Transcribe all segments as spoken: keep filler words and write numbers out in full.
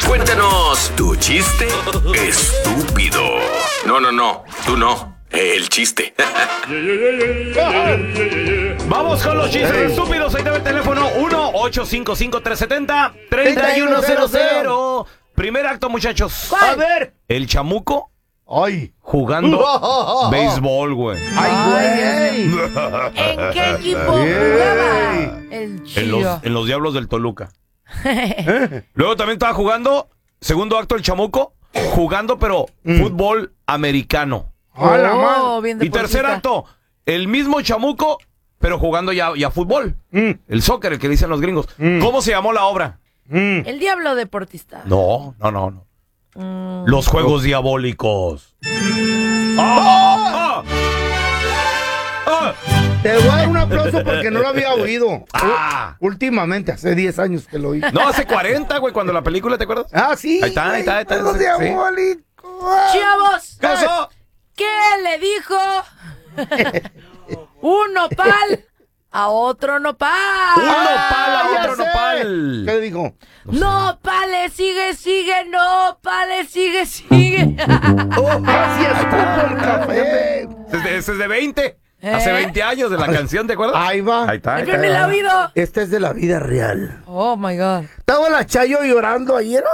Cuéntanos tu chiste estúpido. No, no, no, tú no. El chiste. Vamos con los chistes estúpidos. Ahí te va el teléfono uno ocho cinco cinco, tres siete cero, tres uno cero cero. Primer acto, muchachos. ¿Cuál? A ver. El chamuco Ay. jugando béisbol, güey. Ay, güey. ¿En qué equipo jugaba? El En chido. los, en los Diablos del Toluca. Luego también estaba jugando, segundo acto, el chamuco, jugando, pero fútbol americano. A la Oh, madre. bien Y tercer deportista. acto, el mismo chamuco, pero jugando ya, ya fútbol. Mm, El soccer, el que dicen los gringos. Mm. ¿Cómo se llamó la obra? mm. El diablo deportista. No, no, no, no. Mm. Los Juegos Diabólicos. ¡Ah! ¡Ah! ¡Ah! Te voy a dar un aplauso porque no lo había oído. ¡Ah! U- Últimamente, hace diez años que lo oí. No, hace cuarenta, güey, cuando la película, ¿te acuerdas? Ah, sí. Ahí está, ahí está, ahí está, Juegos sí. diabólicos. ¡Chavos! ¿Qué pasó? ¿Qué le dijo un nopal a otro nopal? Un nopal a ya otro sé. nopal. ¿Qué le dijo? Nopale, sigue, sigue, nopale, sigue, sigue. Oh, así es el café. Ese es de, ese es de veinte. Hace ¿Eh? veinte años de la canción, ¿te acuerdas? Ahí va. Ahí está. Ahí Pero está. ni la ha oído. Esta es de la vida real. Oh my God. Estaba la Chayo llorando ayer.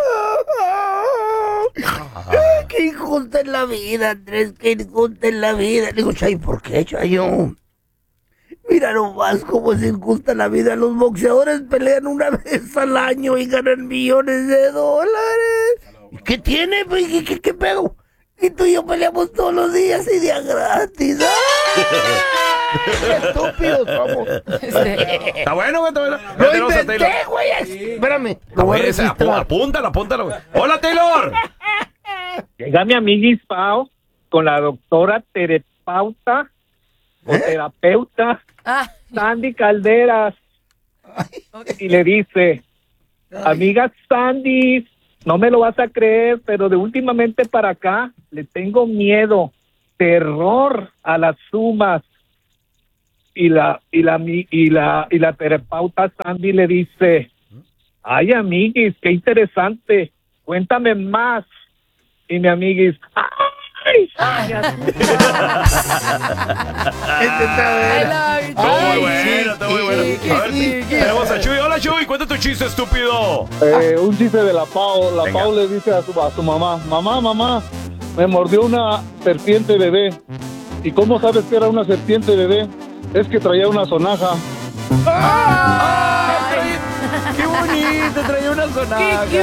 Ay, qué injusta es la vida, Andrés, qué injusta es la vida. Le digo, Chayo, ¿por qué, Chayo? Mira nomás cómo es injusta la vida. Los boxeadores pelean una vez al año y ganan millones de dólares. ¿Y qué tiene? Pues, ¿Qué, qué, qué pedo? Y tú y yo peleamos todos los días y día gratis. ¡Ah! ¡Qué estúpidos somos! Está bueno, güey, está bueno. ¡Lo Tenemos a Taylor. inventé, güey! Espérame. Está Lo voy a bueno, ese, registrar. apú- apúntalo, apúntalo, güey. ¡Hola, Taylor! Llega mi amiguis Pau con la doctora terapeuta o terapeuta Ah, Sandy Calderas y le dice, amiga Sandy, no me lo vas a creer, pero de últimamente para acá le tengo miedo, terror a las sumas. Y la y la mi- y la y la terapeuta Sandy le dice, ay amiguis, qué interesante, cuéntame más. Y mi amiguis, ay, ay, Este está I bueno. love you. Estuvo muy Ay, bueno, está muy bueno. A ver, tenemos a Chuy. Hola, Chuy, cuenta tu chiste, estúpido. Eh, un chiste de la Pau. La Venga. Pau le dice a su, a su mamá, mamá, mamá, me mordió una serpiente bebé. ¿Y cómo sabes que era una serpiente bebé? Es que traía una sonaja. ¡Ay! ¡Qué bonito! Traía una sonaja. Qué